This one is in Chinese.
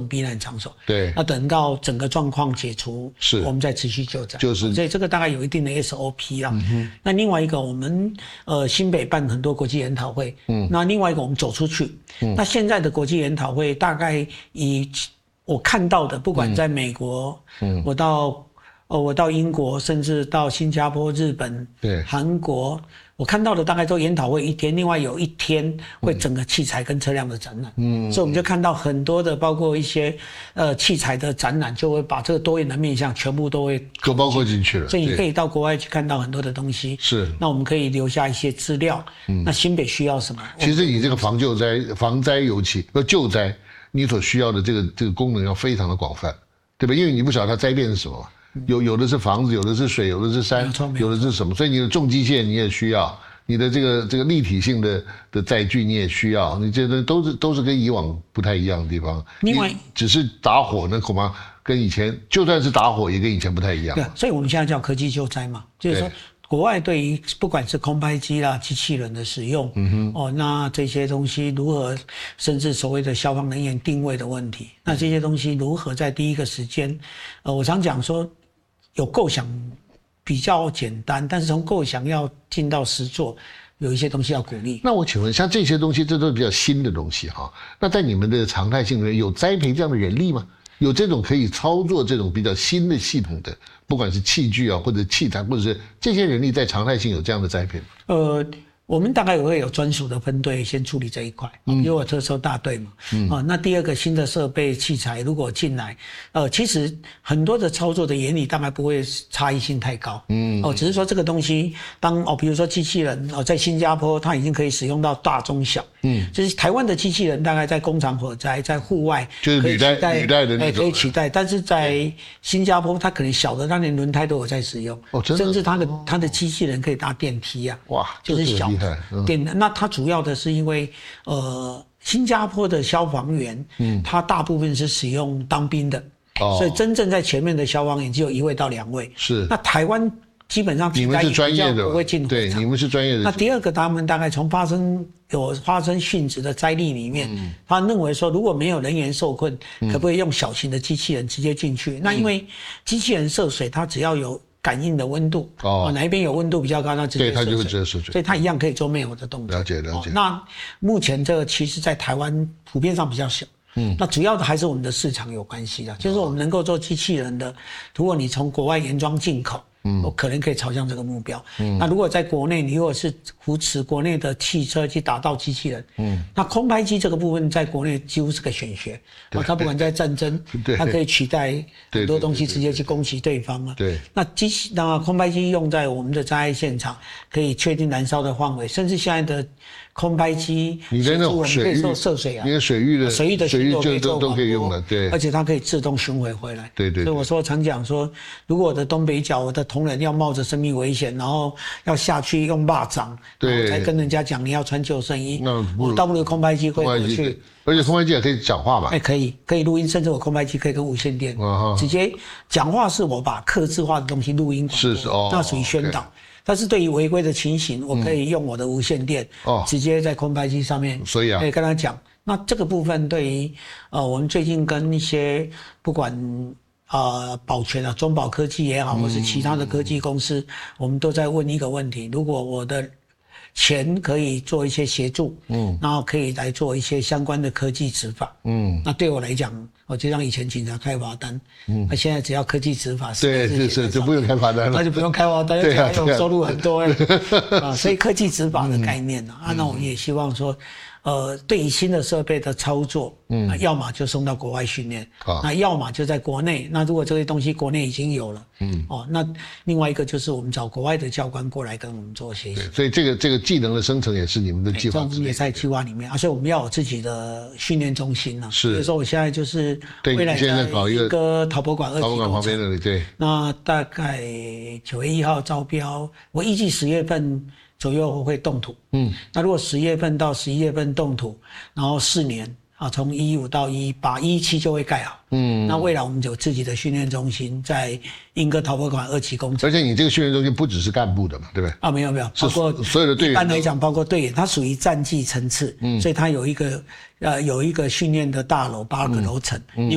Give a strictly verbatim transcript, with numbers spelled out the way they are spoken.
避难场所。 对， 那等到整个状况解除， 是我们再持续救灾。 就是， 所以这个大概有一定的 S O P 啦。嗯、那另外一个，我们呃新北办很多国际研讨会，嗯，那另外一个我们走出去。嗯、那现在的国际研讨会大概以我看到的，不管在美国，嗯，我到。哦，我到英国，甚至到新加坡、日本、对韩国，我看到的大概都研讨会一天，另外有一天会整个器材跟车辆的展览。嗯，所以我们就看到很多的，包括一些呃器材的展览，就会把这个多元的面向全部都会都包括进去了。 所以你可以到国外去看到很多的东西。 是， 那我们可以留下一些资料。嗯，那新北需要什么？ 其实你这个防救灾、防灾尤其不救灾，你所需要的这个这个功能要非常的广泛，对吧？因为你不晓得它灾变是什么。有有的是房子，有的是水，有的是山，有的是什么？所以你的重机械你也需要，你的这个这个立体性的的载具你也需要，你这个都是都是跟以往不太一样的地方。 另外， 只是打火呢，恐怕跟以前就算是打火也跟以前不太一样。 对，所以我们现在叫科技救灾嘛，就是说。国外对于不管是空拍机啦、机器人的使用，嗯哼，哦，那这些东西如何，甚至所谓的消防人员定位的问题，那这些东西如何在第一个时间，呃，我常讲说，有构想比较简单，但是从构想要进到实作，有一些东西要鼓励。 那我请问，像这些东西，这都是比较新的东西哈。那在你们的常态性里面，有栽培这样的人力吗？有这种可以操作这种比较新的系统的，不管是器具啊，或者器材，或者是这些人力在常态性有这样的栽培吗？ 呃，我们大概也会有专属的分队先处理这一块，因为我特搜大队嘛。嗯。啊，那第二个新的设备器材如果进来，呃，其实很多的操作的原理大概不会差异性太高。嗯。哦，只是说这个东西，当哦，比如说机器人哦，在新加坡它已经可以使用到大中小。嗯。就是台湾的机器人大概在工厂火灾、在户外就是履带履带的那种， 可以取代，但是在新加坡它可能小的，它连轮胎都有在使用。哦，真的。甚至它的它的机器人可以搭电梯啊。哇，就是小。 嗯、 电那它主要的是因为呃新加坡的消防员，嗯，他大部分是使用当兵的，哦，所以真正在前面的消防员只有一位到两位。 是。 那台湾基本上你们是专业的， 不会进火场， 对，你们是专业的。 那第二个，他们大概从发生有发生殉职的灾例里面，嗯、他认为说如果没有人员受困，嗯、可不可以用小型的机器人直接进去？嗯、那因为机器人涉水，它只要有感应的温度，哦，哪一边有温度比较高，那直接对它就会直接涉水， 所以它一样可以做灭火的动作。 了解了解。 哦、那目前这个其实在台湾普遍上比较小，嗯，那主要的还是我们的市场有关系的，就是我们能够做机器人的，如果你从国外原装进口。嗯，我可能可以朝向这个目标。嗯，那如果在国内，你如果是扶持国内的汽车去打造机器人，嗯，那空拍机这个部分在国内几乎是个选学。哦，它不管在战争，它可以取代很多东西，直接去攻击对方啊。 对。 那机器，那空拍机用在我们的灾害现场，可以确定燃烧的范围，甚至现在的空拍机， 你的那种水域涉水啊， 因为水域的水域的水域就都都可以用了，对。 而且它可以自动巡回回来。 对对。 所以我说常讲说，如果我的东北角，我的同仁要冒着生命危险，然后要下去用蚂蚱，对，才跟人家讲你要穿救生衣。那我倒不如空拍机会回去， 而且空拍机也可以讲话嘛。 哎，可以，可以录音，甚至我空拍机可以跟无线电直接讲话。是我把客制化的东西录音广播， 是是哦， 那属于宣导。但是对于违规的情形，我可以用我的无线电哦，直接在空拍机上面， 所以啊， 可以跟他讲。那这个部分对于呃，我们最近跟一些不管。呃，保全啊，中保科技也好，或是其他的科技公司，嗯、我们都在问一个问题：如果我的钱可以做一些协助，嗯，然后可以来做一些相关的科技执法，嗯，那对我来讲，我就让以前警察开罚单，嗯，那现在只要科技执法， 对，是是就不用开罚单了， 那就不用开罚单， 对啊， 收入很多哎，啊，所以科技执法的概念呢，啊，那我们也希望说。呃，对于新的设备的操作，嗯，要么就送到国外训练，啊，那要么就在国内。那如果这些东西国内已经有了，嗯，哦，那另外一个就是我们找国外的教官过来跟我们做学习。 所以这个这个技能的生成也是你们的计划之内， 也在计划里面啊。所以我们要有自己的训练中心呢、啊。 是， 比如说我现在就是未来现在搞一个陶博馆二期工程， 陶博馆旁边那里，对。 那大概九月一号招标，我预计十月份。左右会动土，嗯，那如果十月份到十一月份动土，然后四年啊，从一五到一八一七就会盖好，嗯，那未来我们有自己的训练中心在英歌陶博馆二期工程， 而且你这个训练中心不只是干部的嘛，对不对？ 啊，没有没有，包括所有的队员， 一般来讲包括队员，它属于战绩层次，嗯，所以它有一个呃有一个训练的大楼八个楼层，嗯。